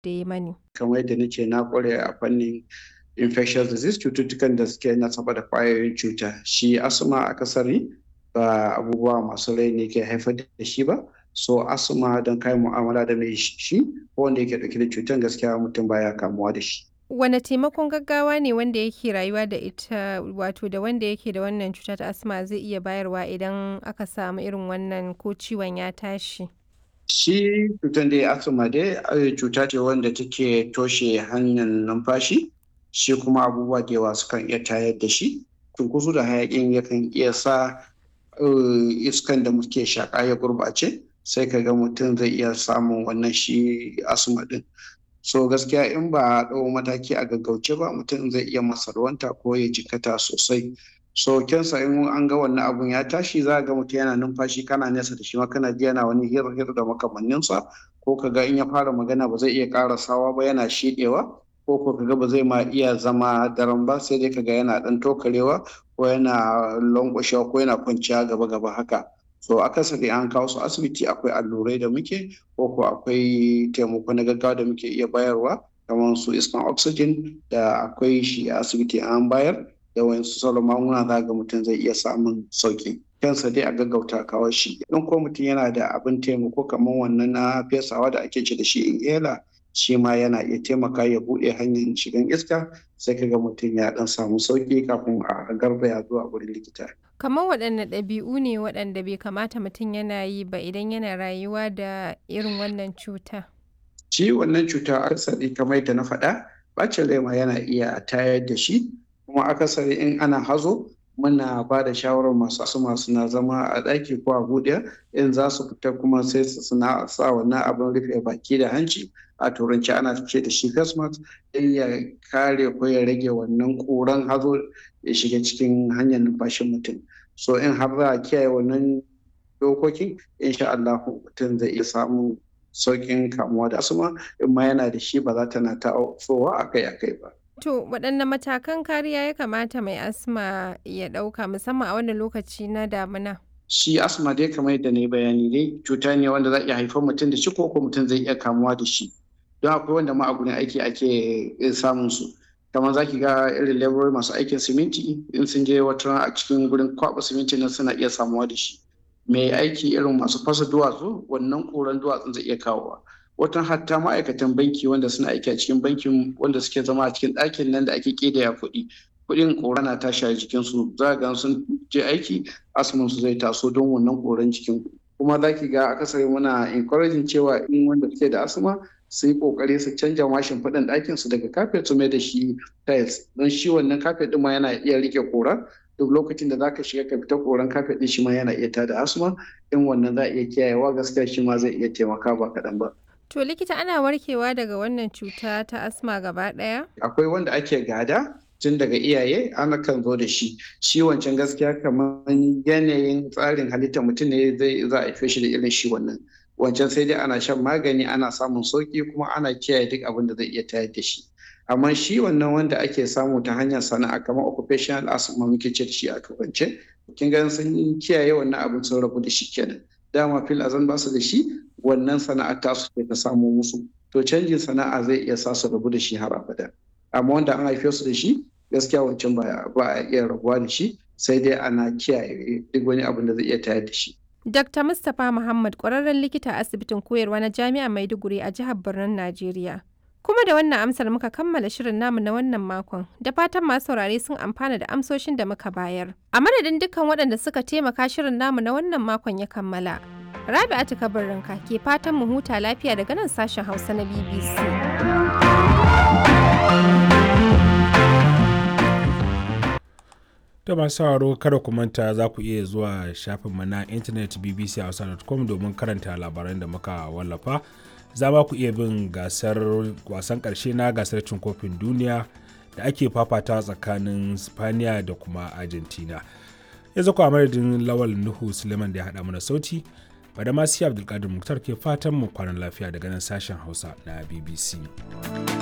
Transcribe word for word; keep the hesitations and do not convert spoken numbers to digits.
da ya mani. Kamar yadda nace na ƙware a fannin infectious disease, cututtukan da suke nasaba da ƙwayoyin cuta. Shi asma akasari ba abubuwa masu rai ne ke haifar da shi ba. So asma don ka yi mu'amala da mai shi ko wanda yake ɗauke da cutar gaskiya mutum baya kamuwa da shi. Wane taimakon gaggawa ne wanda yake rayuwa da ita wato da wanda yake da wannan cuta ta asma zai iya bayarwa idan aka samu irin wannan ko ciwon ya tashi? Shi cutar dai asma dai cuta ce wanda take toshe hanyar numfashi, shi kuma abubuwa da yawa sukan iya tayar da shi. Cunkoso da hayaƙin yakan iya sa iskan da muke shaƙa ya gurɓace, sai ka ga mutum zai iya samun wannan shi asma ɗin. So gaskiya in ba a ɗau mataki a gaggauce ba mutum zai iya masarwanta ko ya jikkata sosai. So kyansa in an ga wannan abun ya tashi za ga mutum yana numfashi kana nesa da shi ma kana ji yana wani hir hir da makamanninsa, ko ka ga in ya fara magana ba zai iya ƙarasawa ba yana shiɗewa, ko ko ka ga ba zai ma iya zama daram ba sai dai ka ga yana ɗan tokarewa ko yana lanƙwashewa ko yana kwanciya gaba gaba haka. So akasari an kawo su asibiti akwai allurai da muke ko ko akwai taimako na gaggawa da muke iya bayarwa kamar su iskan oxygen da akwai shi a asibiti an bayar da wayansu sauran magunguna za ga mutum zai iya samun sauki. Kansa dai a gaggauta kawo shi. In ko mutum yana da abin taimako kamar wannan na fesawa da ake ce da shi inhaler, shi ma yana iya taimaka ya buɗe hanyar shigan iska sai ka ga mutum ya ɗan samu sauki kafin a garzaya zuwa wurin likita. Kamar waɗanne ɗabi'u ne waɗanda bai kamata mutum yana yi ba idan yana rayuwa da irin wannan cuta? Shi wannan cuta akasari kamar yadda na faɗa, ɓacin rai ma yana iya tayar da shi, kuma akasari in ana hazo muna ba da shawarar masu asma suna zama a ɗaki ko a buɗe, in za su fita kuma sai su suna sa wannan abin rufe baki da hanci, a turanci ana ce da shi face mask, don ya kare ko ya rage wannan ƙuran hazo ya shiga cikin hanyar numfashin mutum. So in har za a kiyaye wannan dokokin insha Allahu mutum zai iya samun sauƙin kamuwa da asma, in ma yana da shi ba za ta na tasowa akai akai ba. To waɗanne matakan kariya ya kamata mai asma ya ɗauka musamman a wannan lokaci na damina? Shi asma dai kamar yadda na yi bayani dai cuta ne wanda za a iya haifar mutum da shi ko ko mutum zai iya kamuwa da shi. Don akwai wanda ma a gurin aiki ake samun su. Kamar za ki ga irin laborori masu aikin siminti in sun je wata rana a cikin gurin kwaɓa siminti nan suna iya samuwa da shi. Mai aiki irin masu fasa duwatsu wannan ƙuran duwatsun zai iya kawowa. Watan hatta ma'aikatan banki wanda suna aiki a cikin bankin wanda suke zama a cikin ɗakin nan da ake ƙidaya kuɗi. Kuɗin ƙura na tashi a jikinsu, za ga sun je aiki asman su zai taso don wannan ƙuran jikin. Kuma za ki ga akasari muna encouraging cewa in wanda suke da asma su yi ƙoƙari su canja ma shimfiɗan ɗakin su daga kafet su mai da shi tiles, don shi wannan kafet ɗin ma yana iya riƙe ƙura. Duk lokacin da zaka shiga ka fita ƙuran kafet ɗin shi ma yana iya tada asma, in wannan za a iya kiyayewa gaskiya shi ma zai iya taimaka ba kaɗan ba. To likita ana warkewa daga wannan cuta ta asma gaba ɗaya? Akwai wanda ake gada tun daga iyaye ana kan zo da shi. Shi wancan gaskiya kamar yanayin tsarin halittar mutum ne zai za a haife shi da irin shi wannan. Wancan sai dai ana shan magani ana samun sauki kuma ana kiyaye duk abin da zai iya tayar da shi. Amma shi wannan wanda ake samu ta hanyar sana'a kamar occupational asthma muke ce da shi a turance, kin ga sun kiyaye wannan abin sun rabu da shi kenan. Dama fil azan ba su da shi, wannan sana'ar ta su ta samo musu. To canjin sana'a zai iya sa su rabu da shi har abada. Amma wanda an haife su da shi gaskiya wancan ba a iya rabuwa da shi, sai dai ana kiyaye duk wani abin da zai iya tayar da shi. Dakta Mustapha Muhammad ƙwararren likita a asibitin koyarwa na Jami'ar Maiduguri a jihar Birnin Najeriya. Kuma da wannan amsar muka kammala shirin namu na wannan makon, da fatan masu saurare sun amfana da amsoshin da muka bayar. A madadin dukkan waɗanda suka taimaka shirin namu na wannan makon ya kammala. Rabi'atu Kabirrinka ke fatan mu huta lafiya daga nan sashen Hausa na B B C. Da masu sauraro kada ku manta za ku iya zuwa shafinmu na intanet b b c hausa dot com domin karanta labaran da muka wallafa. Za ma ku iya bin gasar wasan ƙarshe na gasar cin kofin duniya da ake fafata tsakanin Spaniya da kuma Argentina. Yanzu ku a madadin Lawal Nuhu Suleiman da ya haɗa mana sauti, Badamasi Abdulkadir Muktar ke fatan mu kwanan lafiya daga nan sashen Hausa na B B C.